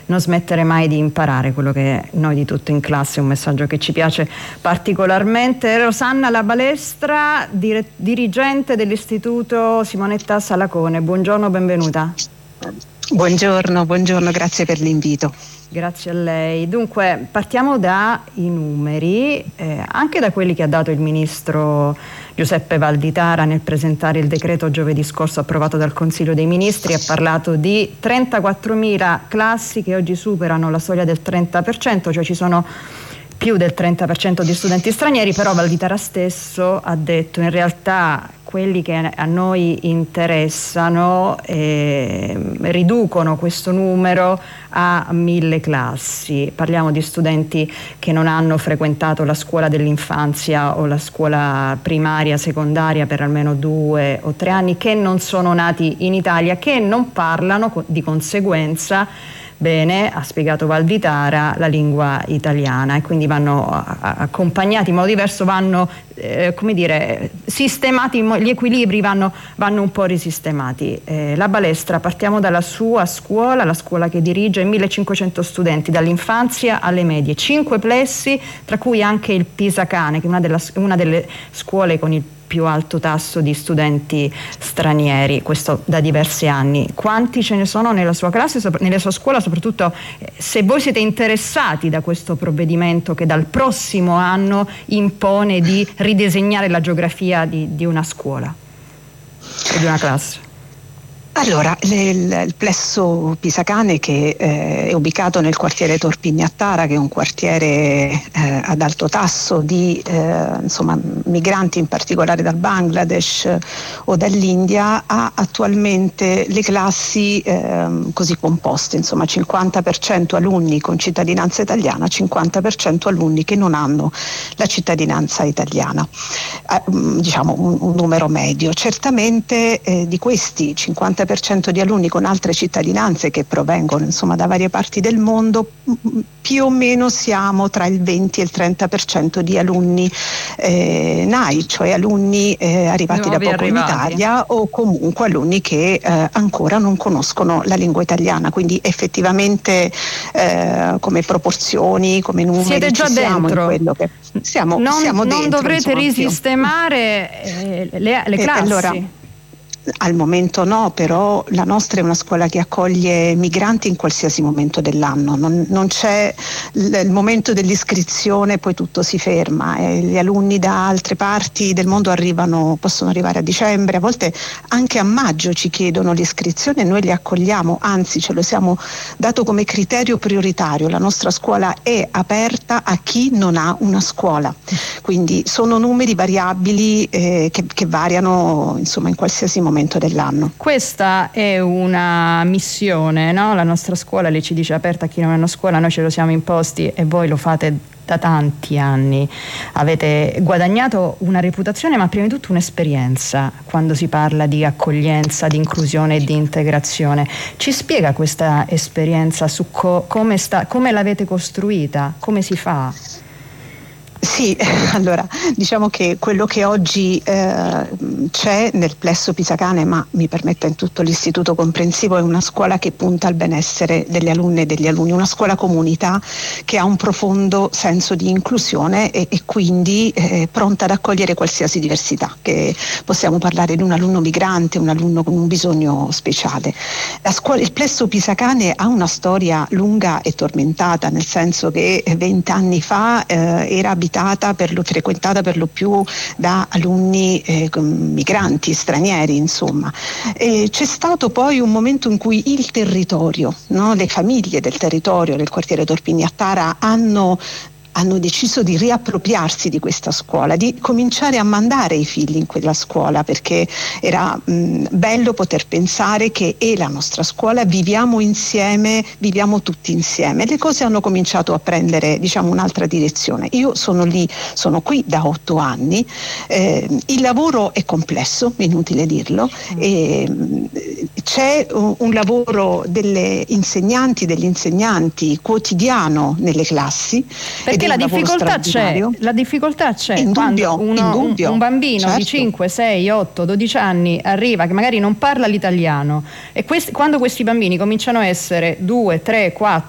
non smettere mai di imparare, quello che noi di Tutto in Classe è un messaggio che ci piace particolarmente. Rosanna La Balestra, dirigente dell'Istituto Simonetta Salacone, buongiorno, benvenuta. Buongiorno, grazie per l'invito. Grazie a lei. Dunque, partiamo dai numeri, anche da quelli che ha dato il ministro Giuseppe Valditara nel presentare il decreto giovedì scorso approvato dal Consiglio dei Ministri. Ha parlato di 34.000 classi che oggi superano la soglia del 30%, cioè ci sono più del 30% di studenti stranieri, però Valditara stesso ha detto in realtà quelli che a noi interessano riducono questo numero a 1.000 classi. Parliamo di studenti che non hanno frequentato la scuola dell'infanzia o la scuola primaria, secondaria per almeno 2 o 3 anni, che non sono nati in Italia, che non parlano di conseguenza bene, ha spiegato Valditara, la lingua italiana, e quindi vanno accompagnati in modo diverso, vanno sistemati, gli equilibri vanno un po' risistemati. La Balestra, partiamo dalla sua scuola, la scuola che dirige, 1.500 studenti dall'infanzia alle medie, 5 plessi, tra cui anche il Pisacane, che è una delle scuole con il più alto tasso di studenti stranieri, questo da diversi anni. Quanti ce ne sono nella sua classe, nella sua scuola, soprattutto se voi siete interessati da questo provvedimento che dal prossimo anno impone di ridisegnare la geografia di una scuola e di una classe? Allora, il plesso Pisacane, che è ubicato nel quartiere Torpignattara, che è un quartiere ad alto tasso di migranti, in particolare dal Bangladesh o dall'India, ha attualmente le classi così composte, 50% alunni con cittadinanza italiana, 50% alunni che non hanno la cittadinanza italiana, un numero medio. Certamente di questi 50% di alunni con altre cittadinanze che provengono da varie parti del mondo, più o meno siamo tra il 20 e il 30% di alunni NAI, cioè alunni arrivati da poco in Italia, o comunque alunni che ancora non conoscono la lingua italiana. Quindi effettivamente come proporzioni, come numeri, siete già dentro. In quello che siamo non dentro, dovrete risistemare le classi? Allora, al momento no, però la nostra è una scuola che accoglie migranti in qualsiasi momento dell'anno, non c'è il momento dell'iscrizione, poi tutto si ferma, gli alunni da altre parti del mondo possono arrivare a dicembre, a volte anche a maggio ci chiedono l'iscrizione e noi li accogliamo, anzi ce lo siamo dato come criterio prioritario. La nostra scuola è aperta a chi non ha una scuola, quindi sono numeri variabili che variano in qualsiasi momento dell'anno. Questa è una missione, no? La nostra scuola, lei ci dice, aperta a chi non ha una scuola, noi ce lo siamo imposti e voi lo fate da tanti anni. Avete guadagnato una reputazione, ma prima di tutto un'esperienza quando si parla di accoglienza, di inclusione e di integrazione. Ci spiega questa esperienza su come l'avete costruita, come si fa? Sì, allora diciamo che quello che oggi c'è nel plesso Pisacane, ma mi permetta in tutto l'istituto comprensivo, è una scuola che punta al benessere delle alunne e degli alunni, una scuola comunità che ha un profondo senso di inclusione e quindi pronta ad accogliere qualsiasi diversità, che possiamo parlare di un alunno migrante, un alunno con un bisogno speciale. Il plesso Pisacane ha una storia lunga e tormentata, nel senso che 20 anni fa era frequentata per lo più da alunni migranti, stranieri, E c'è stato poi un momento in cui il territorio, le famiglie del territorio del quartiere Torpignattara hanno deciso di riappropriarsi di questa scuola, di cominciare a mandare i figli in quella scuola, perché era bello poter pensare che è la nostra scuola, viviamo insieme, viviamo tutti insieme. Le cose hanno cominciato a prendere un'altra direzione. Io sono qui da 8 anni, il lavoro è complesso, inutile dirlo, c'è un lavoro degli insegnanti quotidiano nelle classi. Perché la difficoltà c'è quando un bambino di 5, 6, 8, 12 anni arriva che magari non parla l'italiano, e quando questi bambini cominciano a essere 2, 3, 4,